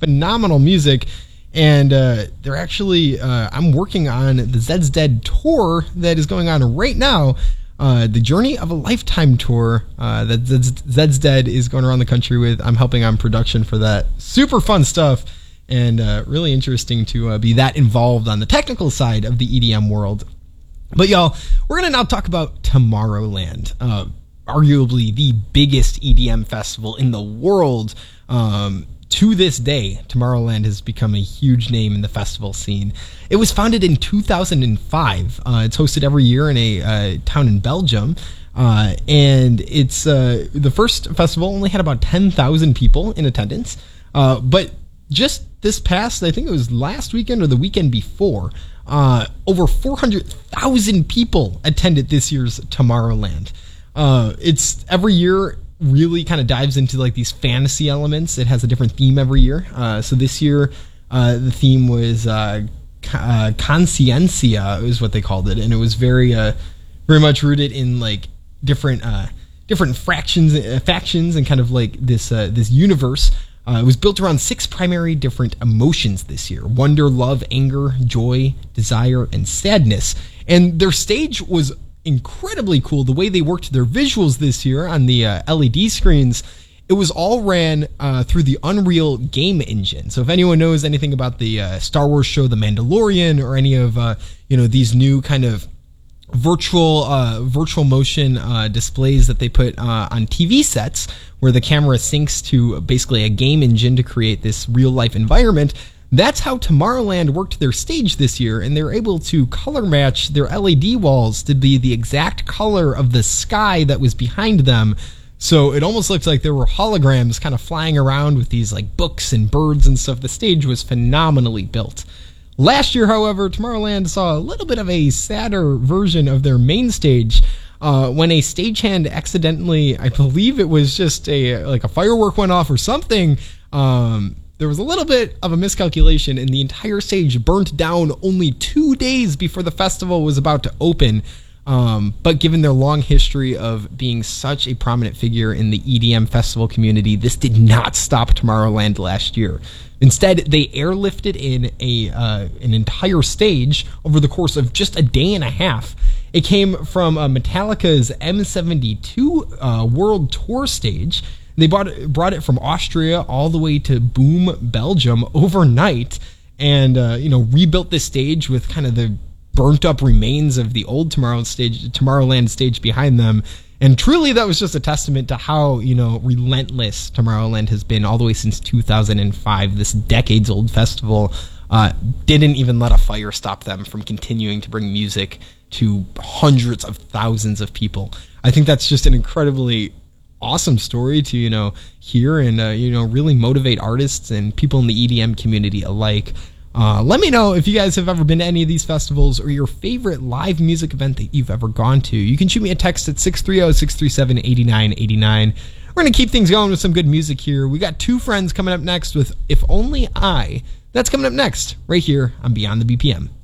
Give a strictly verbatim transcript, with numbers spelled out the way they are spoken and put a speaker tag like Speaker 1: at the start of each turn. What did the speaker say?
Speaker 1: phenomenal music. And uh, they're actually, uh, I'm working on the Zed's Dead tour that is going on right now. Uh, the Journey of a Lifetime tour uh, that Zed's, Zed's Dead is going around the country with. I'm helping on production for that. Super fun stuff, and uh, really interesting to uh, be that involved on the technical side of the E D M world. But y'all, we're going to now talk about Tomorrowland, uh, arguably the biggest E D M festival in the world. Um, to this day, Tomorrowland has become a huge name in the festival scene. It was founded in two thousand five. Uh, it's hosted every year in a uh, town in Belgium. Uh, and it's uh, the first festival only had about ten thousand people in attendance. Uh, but just this past, I think it was last weekend or the weekend before, uh, over four hundred thousand people attended this year's Tomorrowland. Uh, it's every year really kind of dives into like these fantasy elements. It has a different theme every year. Uh, so this year, uh, the theme was uh, uh, Conscientia is what they called it, and it was very, uh, very much rooted in like different, uh, different fractions, uh, factions, and kind of like this, uh, this universe. Uh, it was built around six primary different emotions this year: wonder, love, anger, joy, desire, and sadness. And their stage was incredibly cool. The way they worked their visuals this year on the uh, L E D screens, it was all ran uh, through the Unreal game engine. So if anyone knows anything about the uh, Star Wars show The Mandalorian, or any of uh, you know these new kind of virtual uh, virtual motion uh, displays that they put uh, on T V sets, where the camera syncs to basically a game engine to create this real life environment, that's how Tomorrowland worked their stage this year, and they were able to color match their L E D walls to be the exact color of the sky that was behind them. So it almost looked like there were holograms kind of flying around with these like books and birds and stuff. The stage was phenomenally built. Last year, however, Tomorrowland saw a little bit of a sadder version of their main stage uh, when a stagehand accidentally, I believe it was just a like a firework went off or something. Um, There was a little bit of a miscalculation, and the entire stage burnt down only two days before the festival was about to open. Um, but given their long history of being such a prominent figure in the E D M festival community, this did not stop Tomorrowland last year. Instead, they airlifted in a uh, an entire stage over the course of just a day and a half. It came from uh, Metallica's M seventy-two uh, World Tour stage. They brought it, brought it from Austria all the way to Boom, Belgium overnight, and uh, you know rebuilt this stage with kind of the burnt up remains of the old Tomorrow stage, Tomorrowland stage behind them. And truly, that was just a testament to how you know relentless Tomorrowland has been all the way since two thousand five. This decades old festival uh, didn't even let a fire stop them from continuing to bring music to hundreds of thousands of people. I think that's just an incredibly awesome story to you know hear, and uh, you know really motivate artists and people in the E D M community alike. Uh, let me know if you guys have ever been to any of these festivals, or your favorite live music event that you've ever gone to. You can shoot me a text at six three zero, six three seven, eight nine eight nine. We're going to keep things going with some good music here. We got Two Friends coming up next with If Only I. That's coming up next right here on Beyond the B P M.